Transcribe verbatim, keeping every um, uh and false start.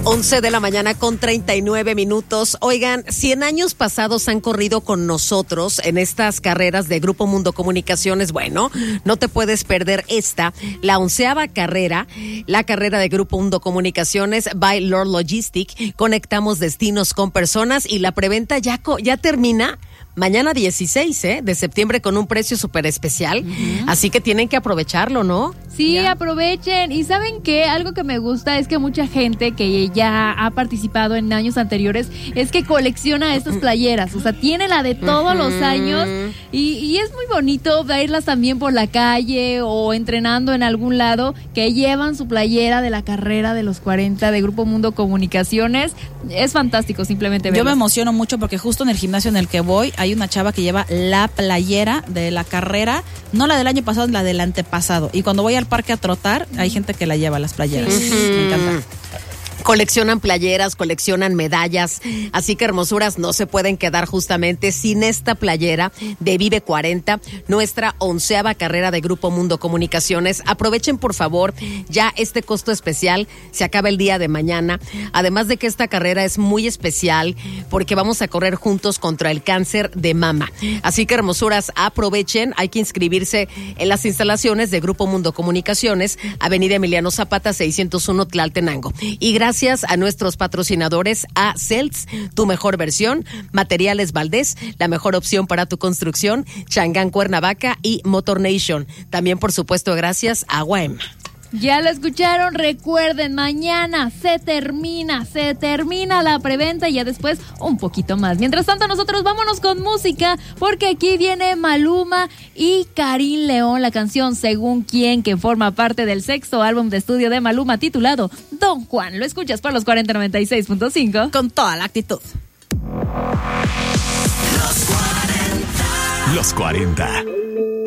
once de la mañana con treinta y nueve minutos. Oigan, cien años pasados han corrido con nosotros en estas carreras de Grupo Mundo Comunicaciones. Bueno, no te puedes perder esta, la onceava carrera, la carrera de Grupo Mundo Comunicaciones by Lord Logistic. Conectamos destinos con personas y la preventa ya, co- ya termina mañana dieciséis ¿eh? de septiembre con un precio súper especial. Uh-huh. Así que tienen que aprovecharlo, ¿no? Sí, ya. Aprovechen. Y ¿saben qué? Algo que me gusta es que mucha gente que ya ha participado en años anteriores es que colecciona estas playeras. O sea, tiene la de todos uh-huh. los años y, y es muy bonito verlas también por la calle o entrenando en algún lado que llevan su playera de la carrera de los cuarenta de Grupo Mundo Comunicaciones. Es fantástico simplemente verlas. Yo me emociono mucho porque justo en el gimnasio en el que voy hay una chava que lleva la playera de la carrera, no la del año pasado, la del antepasado. Y cuando voy al parque a trotar, hay gente que la lleva, las playeras. Sí. Me encanta. Coleccionan playeras, coleccionan medallas, así que hermosuras, no se pueden quedar justamente sin esta playera de Vive cuarenta, nuestra onceava carrera de Grupo Mundo Comunicaciones. Aprovechen por favor ya este costo especial, se acaba el día de mañana, además de que esta carrera es muy especial porque vamos a correr juntos contra el cáncer de mama. Así que hermosuras, aprovechen, hay que inscribirse en las instalaciones de Grupo Mundo Comunicaciones, Avenida Emiliano Zapata seiscientos uno Tlaltenango. Y gracias Gracias a nuestros patrocinadores, a Celts, tu mejor versión, Materiales Valdés, la mejor opción para tu construcción, Changán Cuernavaca y Motor Nation. También, por supuesto, gracias a W A E M. Ya lo escucharon, recuerden, mañana se termina, se termina la preventa y ya después un poquito más. Mientras tanto, nosotros vámonos con música, porque aquí viene Maluma y Karim León, la canción Según Quién, que forma parte del sexto álbum de estudio de Maluma titulado Don Juan. Lo escuchas por los cuarenta noventa y seis punto cinco. Con toda la actitud. Los cuarenta. Los cuarenta.